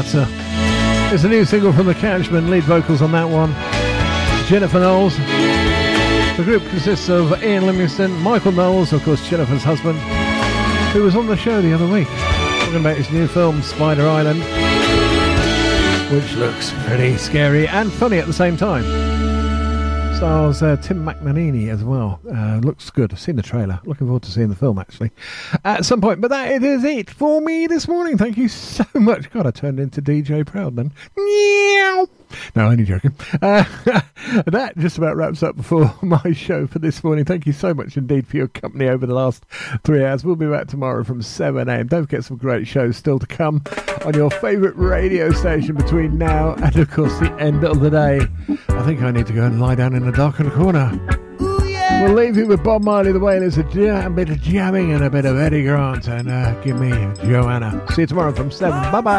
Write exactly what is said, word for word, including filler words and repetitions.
Better. It's a new single from The Catchmen, lead vocals on that one. Jennifer Knowles. The group consists of Ian Livingstone, Michael Knowles, of course Jennifer's husband, who was on the show the other week, talking about his new film, Spider Island, which looks pretty scary and funny at the same time. Stars uh, Tim McNanini as well. Uh, looks good. I've seen the trailer. Looking forward to seeing the film, actually, at some point. But that it is it for me this morning. Thank you so much. God, I turned into D J Proud then. Meow. No, only joking. Uh, that just about wraps up for my show for this morning. Thank you so much indeed for your company over the last three hours. We'll be back tomorrow from seven a.m. Don't forget some great shows still to come on your favourite radio station between now and, of course, the end of the day. I think I need to go and lie down in a darkened corner. Ooh, yeah. We'll leave you with Bob Marley, the Wailers, a, a bit of jamming and a bit of Eddie Grant, and uh, give me Joanna. See you tomorrow from seven. Bye-bye.